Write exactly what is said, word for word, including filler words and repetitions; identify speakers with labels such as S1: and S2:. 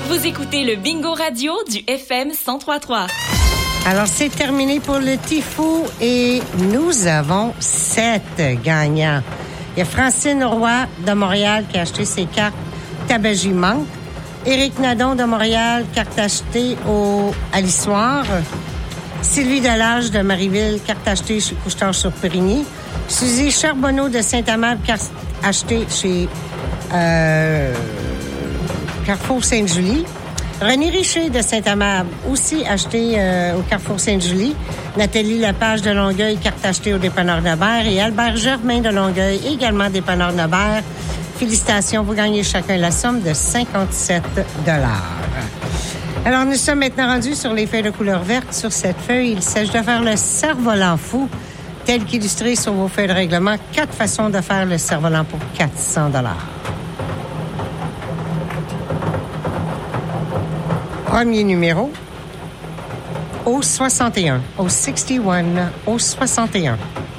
S1: Vous écoutez le Bingo Radio du F M cent trois point trois.
S2: Alors, c'est terminé pour le Tifou et nous avons sept gagnants. Il y a Francine Roy de Montréal qui a acheté ses cartes Tabagie Manque. Éric Nadon de Montréal, carte achetée au à l'Histoire. Sylvie Delage de Marieville, carte achetée chez Couche-Tard-sur-Périgny. Suzy Charbonneau de Saint-Amable, carte achetée chez euh, Carrefour Sainte-Julie. René Richer de Saint-Amable, aussi acheté euh, au Carrefour Sainte-Julie. Nathalie Lepage de Longueuil, carte achetée au dépanneur Nobert. Et Albert Germain de Longueuil, également dépanneur Nobert. Félicitations, vous gagnez chacun la somme de cinquante-sept dollars. Alors, nous sommes maintenant rendus sur les feuilles de couleur verte. Sur cette feuille, il s'agit de faire le cerf-volant fou, tel qu'illustré sur vos feuilles de règlement. Quatre façons de faire le cerf-volant pour quatre cents dollars. Premier numéro, au soixante et un, au soixante et un, au soixante et un.